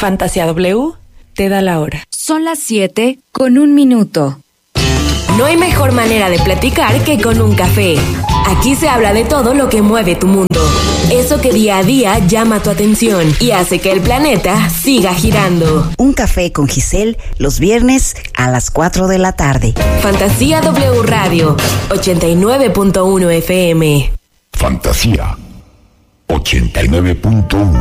Fantasía W te da la hora. Son las 7:01. No hay mejor manera de platicar que con un café. Aquí se habla de todo lo que mueve tu mundo. Eso que día a día llama tu atención y hace que el planeta siga girando. Un café con Giselle los viernes a las 4 de la tarde. Fantasía W Radio 89.1 FM. Fantasía 89.1.